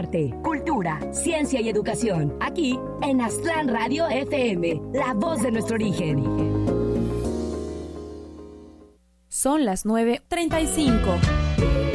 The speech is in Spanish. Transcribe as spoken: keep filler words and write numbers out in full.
arte, cultura, ciencia y educación. Aquí en Aztlán Radio F M, la voz de nuestro origen. Son las nueve treinta y cinco.